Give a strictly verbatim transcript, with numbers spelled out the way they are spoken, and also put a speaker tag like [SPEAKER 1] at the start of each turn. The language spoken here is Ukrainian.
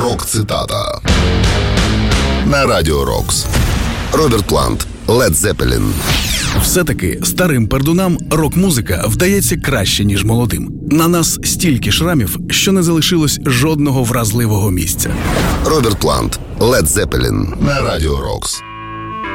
[SPEAKER 1] Рок-цитата на Радіо Рокс. Роберт Плант, Led Zeppelin.
[SPEAKER 2] Все-таки старим пердунам рок-музика вдається краще, ніж молодим. На нас стільки шрамів, що не залишилось жодного вразливого місця.
[SPEAKER 1] Роберт Плант, Led Zeppelin на Радіо Рокс.